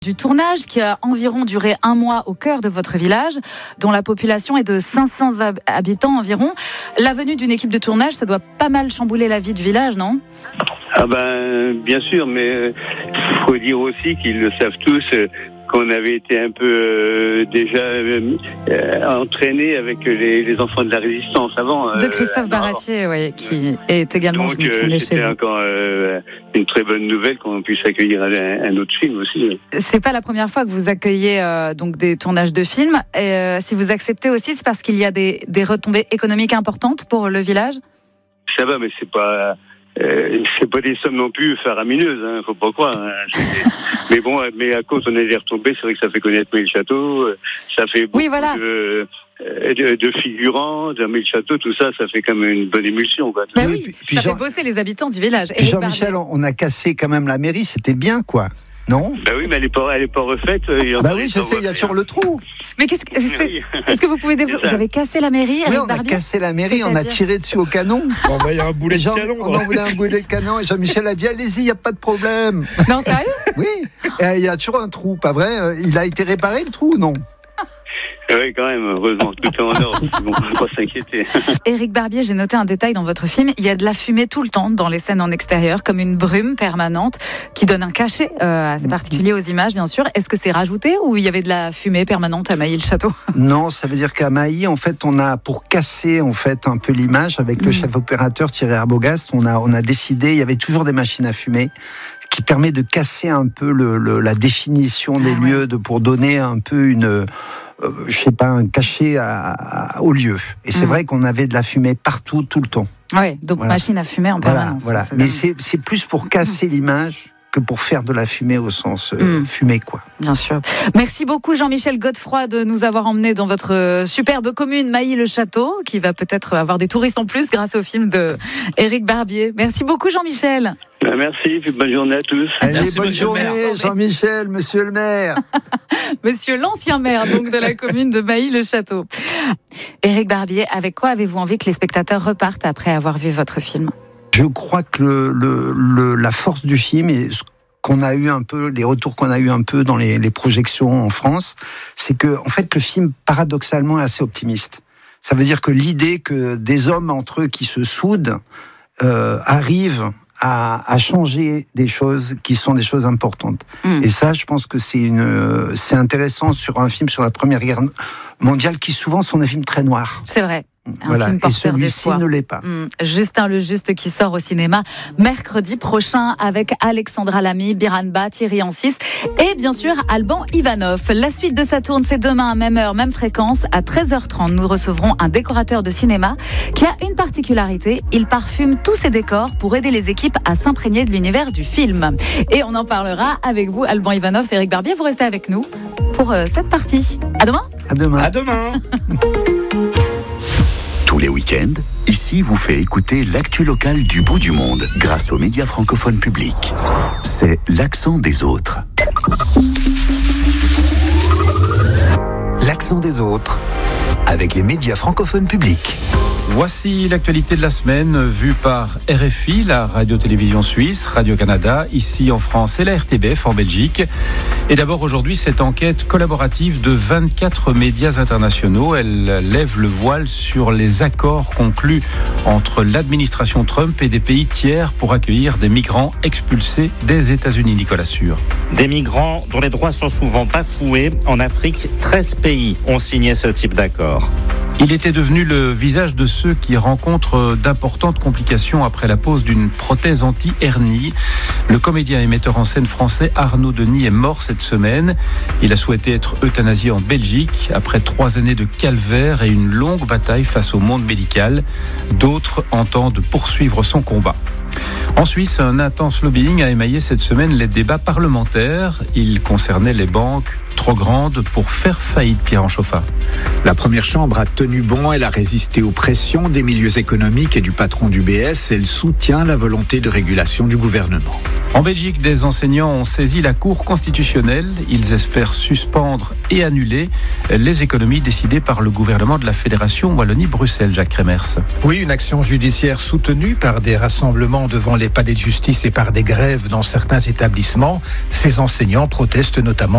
Du tournage qui a environ duré 1 mois au cœur de votre village, dont la population est de 500 habitants environ. La venue d'une équipe de tournage, ça doit pas mal chambouler la vie du village, non ? Ah ben, bien sûr, mais faut dire aussi qu'ils le savent tous, qu'on avait été un peu déjà entraîné avec les enfants de la résistance avant. De Christophe Baratier, oui, qui est également venu tourner chez vous. Donc, c'était encore une très bonne nouvelle qu'on puisse accueillir un autre film aussi. C'est pas la première fois que vous accueillez donc des tournages de films. Et, si vous acceptez aussi, c'est parce qu'il y a des retombées économiques importantes pour le village ? Ça va, mais c'est pas des sommes non plus faramineuses, hein, faut pas croire. Hein. Mais bon, mais à cause on est retombés, c'est vrai que ça fait connaître Maille-Château, ça fait beaucoup de figurants, de Maille-Château, tout ça, ça fait quand même une bonne émulsion. Quoi. Bah oui, puis ça fait bosser les habitants du village. Puis Jean-Michel, on a cassé quand même la mairie, c'était bien, quoi. Non ? Bah oui, mais elle est pas refaite. Bah oui, je sais, il y a toujours le trou. Mais est-ce que vous pouvez développer ? Vous avez cassé la mairie, Oui, on a cassé la mairie, on a tiré dessus au canon. Il y a un boulet de canon. On en voulait un boulet de canon et Jean-Michel a dit allez-y, il n'y a pas de problème. Non, sérieux ? Oui, il y a toujours un trou, pas vrai ? Il a été réparé le trou ou non ? Oui, quand même, heureusement, tout est en ordre, bon, on ne peut pas s'inquiéter. Éric Barbier, j'ai noté un détail dans votre film, il y a de la fumée tout le temps dans les scènes en extérieur, comme une brume permanente qui donne un cachet assez particulier aux images, bien sûr. Est-ce que c'est rajouté ou il y avait de la fumée permanente à Mailly-le-Château ? Non, ça veut dire qu'à Mailly, en fait, on a, pour casser en fait un peu l'image, avec le chef opérateur Thierry Arbogast, on a décidé, il y avait toujours des machines à fumer, qui permet de casser un peu la définition des lieux, pour donner un peu un cachet au lieu. Et c'est vrai qu'on avait de la fumée partout, tout le temps. Oui, donc machine à fumer en permanence. Voilà. Mais c'est plus pour casser l'image que pour faire de la fumée au sens fumée, quoi. Bien sûr. Merci beaucoup Jean-Michel Godefroy de nous avoir emmenés dans votre superbe commune Mailly-le-Château, qui va peut-être avoir des touristes en plus grâce au film de Éric Barbier. Merci beaucoup Jean-Michel. Merci, puis bonne journée à tous. Allez, bonne journée Jean-Michel, monsieur le maire. Monsieur l'ancien maire donc de la commune de Mailly-le-Château. Éric Barbier, avec quoi avez-vous envie que les spectateurs repartent après avoir vu votre film ? Je crois que la force du film et ce qu'on a eu un peu, les retours qu'on a eu un peu dans les projections en France, c'est que en fait le film paradoxalement est assez optimiste. Ça veut dire que l'idée que des hommes entre eux qui se soudent arrivent à changer des choses qui sont des choses importantes. Et ça, je pense que c'est intéressant sur un film sur la Première Guerre mondiale qui souvent sont des films très noirs. C'est vrai. Un film porteur et celui-ci d'espoir. ne l'est pas. Justin le Juste qui sort au cinéma mercredi prochain avec Alexandra Lamy, Biranba, Thierry Ansys et bien sûr Alban Ivanov. La suite de sa tourne, c'est demain à même heure, même fréquence. À 13h30, nous recevrons un décorateur de cinéma qui a une particularité. Il parfume tous ses décors pour aider les équipes à s'imprégner de l'univers du film. Et on en parlera avec vous, Alban Ivanov, Éric Barbier. Vous restez avec nous pour cette partie. À demain. À demain. À demain. Tous les week-ends, ici vous fait écouter l'actu locale du bout du monde grâce aux médias francophones publics. C'est l'accent des autres. L'accent des autres avec les médias francophones publics. Voici l'actualité de la semaine vue par RFI, la radio-télévision suisse, Radio-Canada, ici en France et la RTBF en Belgique. Et d'abord aujourd'hui, cette enquête collaborative de 24 médias internationaux, elle lève le voile sur les accords conclus entre l'administration Trump et des pays tiers pour accueillir des migrants expulsés des États-Unis. Nicolas Sûr. Des migrants dont les droits sont souvent bafoués. En Afrique, 13 pays ont signé ce type d'accord. Il était devenu le visage de ceux qui rencontrent d'importantes complications après la pose d'une prothèse anti-hernie. Le comédien et metteur en scène français Arnaud Denis est mort cette semaine. Il a souhaité être euthanasié en Belgique après 3 années de calvaire et une longue bataille face au monde médical. D'autres entendent poursuivre son combat. En Suisse, un intense lobbying a émaillé cette semaine les débats parlementaires. Il concernait les banques trop grandes pour faire faillite. Pierre Anchauffat. La première chambre a tenu bon, elle a résisté aux pressions des milieux économiques et du patron d'UBS. Elle soutient la volonté de régulation du gouvernement. En Belgique, des enseignants ont saisi la Cour constitutionnelle. Ils espèrent suspendre et annuler les économies décidées par le gouvernement de la Fédération Wallonie-Bruxelles. Jacques Remers. Oui, une action judiciaire soutenue par des rassemblements devant les palais de justice et par des grèves dans certains établissements. Ces enseignants protestent notamment